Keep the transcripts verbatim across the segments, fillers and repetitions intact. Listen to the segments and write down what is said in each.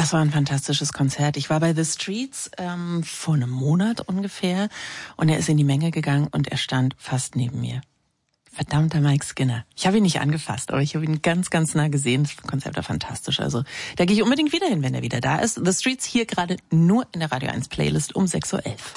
Das war ein fantastisches Konzert. Ich war bei The Streets ähm, vor einem Monat ungefähr und er ist in die Menge gegangen und er stand fast neben mir. Verdammter Mike Skinner. Ich habe ihn nicht angefasst, aber ich habe ihn ganz, ganz nah gesehen. Das Konzert war fantastisch. Also da gehe ich unbedingt wieder hin, wenn er wieder da ist. The Streets hier gerade nur in der Radio eins Playlist um sechs Uhr elf.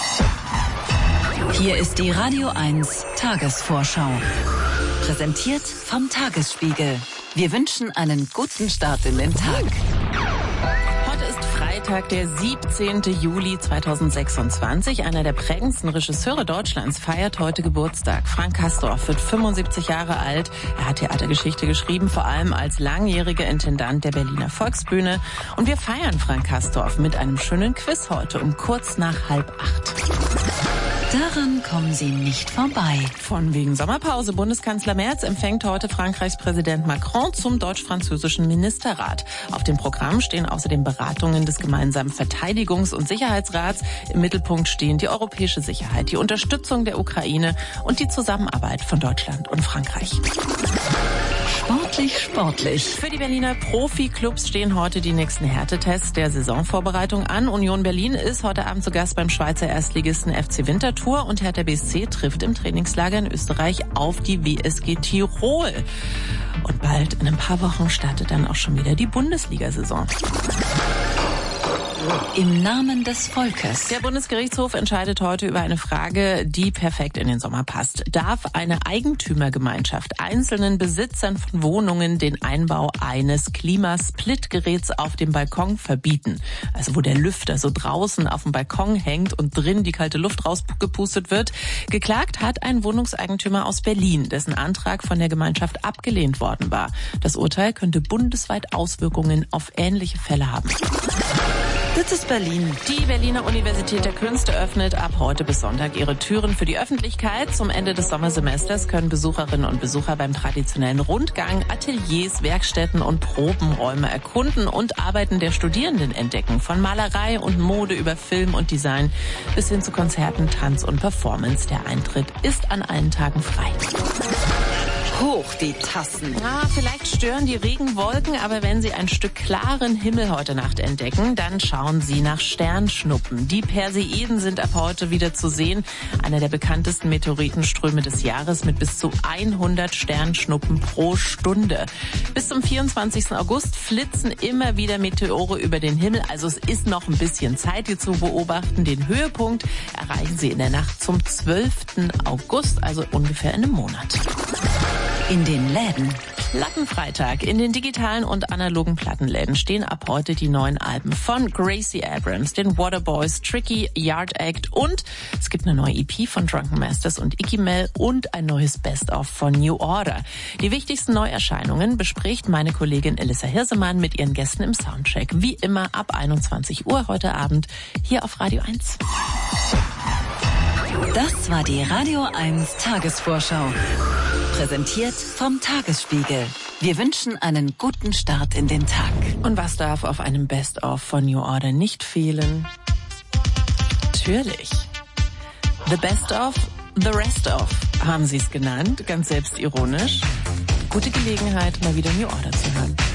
Hier ist die Radio eins Tagesvorschau. Präsentiert vom Tagesspiegel. Wir wünschen einen guten Start in den Tag. Heute ist Freitag, der siebzehnten Juli zweitausendsechsundzwanzig. Einer der prägendsten Regisseure Deutschlands feiert heute Geburtstag. Frank Castorf wird fünfundsiebzig Jahre alt. Er hat Theatergeschichte geschrieben, vor allem als langjähriger Intendant der Berliner Volksbühne. Und wir feiern Frank Castorf mit einem schönen Quiz heute um kurz nach halb acht. Daran kommen Sie nicht vorbei. Von wegen Sommerpause. Bundeskanzler Merz empfängt heute Frankreichs Präsident Macron zum deutsch-französischen Ministerrat. Auf dem Programm stehen außerdem Beratungen des gemeinsamen Verteidigungs- und Sicherheitsrats. Im Mittelpunkt stehen die europäische Sicherheit, die Unterstützung der Ukraine und die Zusammenarbeit von Deutschland und Frankreich. Sportlich, sportlich. Für die Berliner Profi-Clubs stehen heute die nächsten Härtetests der Saisonvorbereitung an. Union Berlin ist heute Abend zu Gast beim Schweizer Erstligisten F C Winterthur und Hertha B S C trifft im Trainingslager in Österreich auf die W S G Tirol. Und bald, in ein paar Wochen, startet dann auch schon wieder die Bundesliga-Saison. Im Namen des Volkes. Der Bundesgerichtshof entscheidet heute über eine Frage, die perfekt in den Sommer passt. Darf eine Eigentümergemeinschaft einzelnen Besitzern von Wohnungen den Einbau eines Klimasplitgeräts auf dem Balkon verbieten? Also wo der Lüfter so draußen auf dem Balkon hängt und drin die kalte Luft rausgepustet wird. Geklagt hat ein Wohnungseigentümer aus Berlin, dessen Antrag von der Gemeinschaft abgelehnt worden war. Das Urteil könnte bundesweit Auswirkungen auf ähnliche Fälle haben. Das ist Berlin. Die Berliner Universität der Künste öffnet ab heute bis Sonntag ihre Türen für die Öffentlichkeit. Zum Ende des Sommersemesters können Besucherinnen und Besucher beim traditionellen Rundgang Ateliers, Werkstätten und Probenräume erkunden und Arbeiten der Studierenden entdecken. Von Malerei und Mode über Film und Design bis hin zu Konzerten, Tanz und Performance. Der Eintritt ist an allen Tagen frei. Hoch die Tassen. Ah, vielleicht stören die Regenwolken, aber wenn Sie ein Stück klaren Himmel heute Nacht entdecken, dann schauen Sie nach Sternschnuppen. Die Perseiden sind ab heute wieder zu sehen. Einer der bekanntesten Meteoritenströme des Jahres mit bis zu hundert Sternschnuppen pro Stunde. Bis zum vierundzwanzigsten August flitzen immer wieder Meteore über den Himmel. Also es ist noch ein bisschen Zeit, die zu beobachten. Den Höhepunkt erreichen Sie in der Nacht zum zwölften August, also ungefähr in einem Monat. In den Läden. Plattenfreitag. In den digitalen und analogen Plattenläden stehen ab heute die neuen Alben von Gracie Abrams, den Waterboys, Tricky, Yard Act und es gibt eine neue E P von Drunken Masters und Icky Mel und ein neues Best-of von New Order. Die wichtigsten Neuerscheinungen bespricht meine Kollegin Elissa Hirsemann mit ihren Gästen im Soundcheck. Wie immer ab einundzwanzig Uhr heute Abend hier auf Radio eins. Das war die Radio eins Tagesvorschau. Präsentiert vom Tagesspiegel. Wir wünschen einen guten Start in den Tag. Und was darf auf einem Best-of von New Order nicht fehlen? Natürlich. The Best-of, The Rest-of haben sie es genannt, ganz selbstironisch. Gute Gelegenheit, mal wieder New Order zu hören.